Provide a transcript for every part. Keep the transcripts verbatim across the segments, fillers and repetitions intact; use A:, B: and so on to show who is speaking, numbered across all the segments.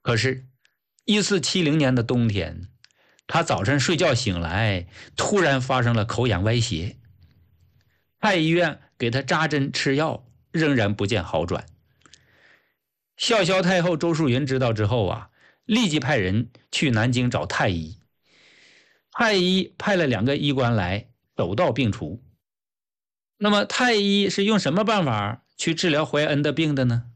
A: 可是一四七零年的冬天，他早晨睡觉醒来，突然发生了口眼歪斜。太医院给他扎针吃药，仍然不见好转。孝孝太后周淑云知道之后啊，立即派人去南京找太医。太医派了两个医官来，手到病除。那么太医是用什么办法去治疗怀恩的病的呢？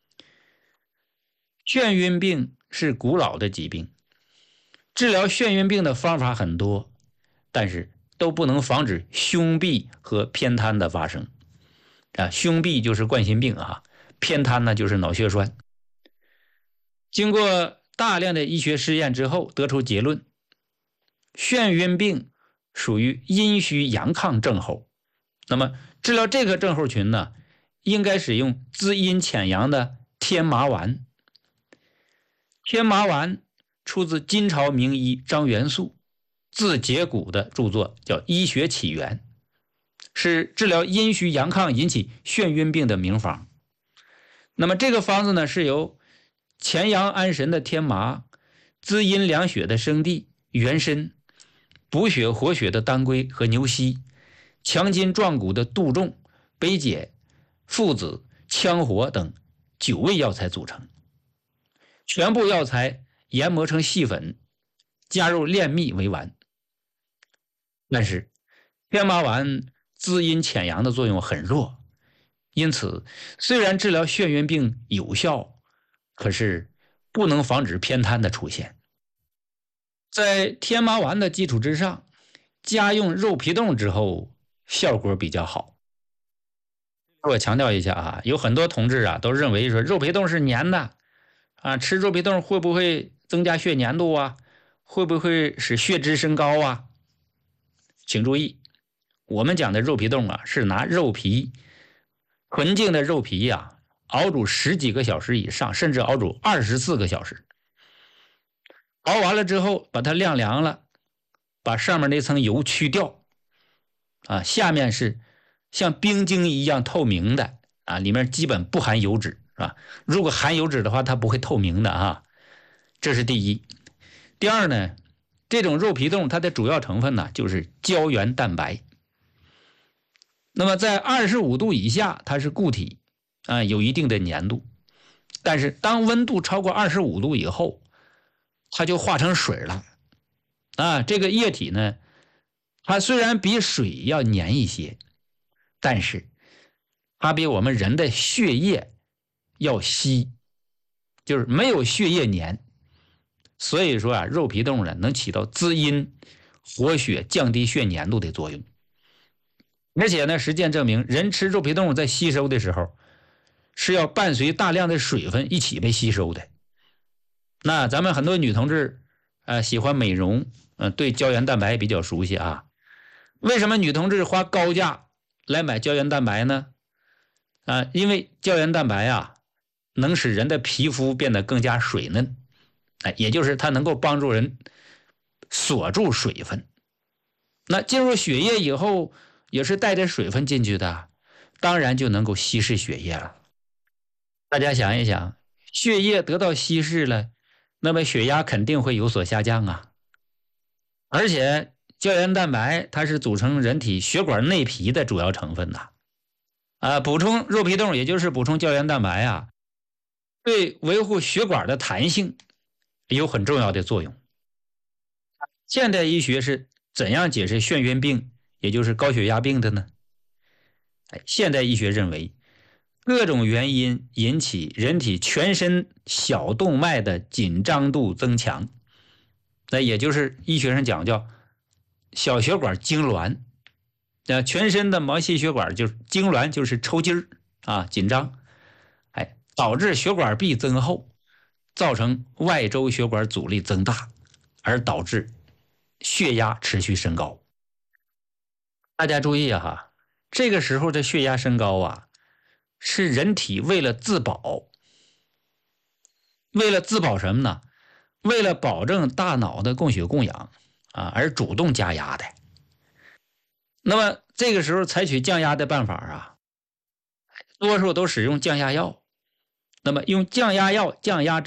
A: 眩晕病是古老的疾病，治疗眩晕病的方法很多，但是都不能防止胸痹和偏瘫的发生。啊，胸痹就是冠心病啊，偏瘫呢就是脑血栓。经过大量的医学试验之后，得出结论，眩晕病属于阴虚阳亢症候。那么治疗这个症候群呢，应该使用滋阴潜阳的天麻丸。天麻丸出自金朝名医张元素，字节谷的著作叫《医学起源》，是治疗阴虚阳亢引起眩晕病的名方。那么这个方子呢，是由潜阳安神的天麻、滋阴凉血的生地、元参、补血活血的当归和牛膝、强筋壮骨的杜仲、北解、附子、羌活等九味药材组成。全部药材研磨成细粉，加入炼蜜为丸。但是天麻丸滋阴潜阳的作用很弱，因此虽然治疗眩晕病有效，可是不能防止偏瘫的出现。在天麻丸的基础之上，加用肉皮冻之后，效果比较好。我强调一下啊，有很多同志啊都认为说肉皮冻是黏的啊，吃肉皮冻会不会增加血粘度啊？会不会使血脂升高啊？请注意，我们讲的肉皮冻啊，是拿肉皮，纯净的肉皮啊，熬煮十几个小时以上，甚至熬煮二十四个小时。熬完了之后，把它晾凉了，把上面那层油去掉，啊，下面是像冰晶一样透明的啊，里面基本不含油脂。是吧？如果含油脂的话，它不会透明的啊，这是第一。第二呢，这种肉皮冻它的主要成分呢就是胶原蛋白。那么在二十五度以下，它是固体啊，有一定的粘度。但是当温度超过二十五度以后，它就化成水了啊。这个液体呢，它虽然比水要粘一些，但是它比我们人的血液要稀，就是没有血液粘。所以说啊，肉皮冻呢能起到滋阴活血降低血粘度的作用。而且呢，实践证明人吃肉皮冻在吸收的时候是要伴随大量的水分一起被吸收的。那咱们很多女同志呃喜欢美容，呃对胶原蛋白比较熟悉啊。为什么女同志花高价来买胶原蛋白呢？啊，因为胶原蛋白啊能使人的皮肤变得更加水嫩，哎，也就是它能够帮助人锁住水分。那进入血液以后也是带着水分进去的，当然就能够稀释血液了。大家想一想，血液得到稀释了，那么血压肯定会有所下降啊。而且胶原蛋白它是组成人体血管内皮的主要成分呐。啊，补充肉皮冻也就是补充胶原蛋白啊，对维护血管的弹性有很重要的作用。现代医学是怎样解释眩晕病，也就是高血压病的呢？现代医学认为，各种原因引起人体全身小动脉的紧张度增强，那也就是医学上讲叫小血管痉挛。那全身的毛细血管就是痉挛，就是抽筋啊，紧张，哎，导致血管壁增厚，造成外周血管阻力增大，而导致血压持续升高。大家注意啊哈，这个时候的血压升高啊，是人体为了自保，为了自保什么呢？为了保证大脑的供血供氧啊，而主动加压的。那么这个时候采取降压的办法啊，多数都使用降压药。那么用降压药降压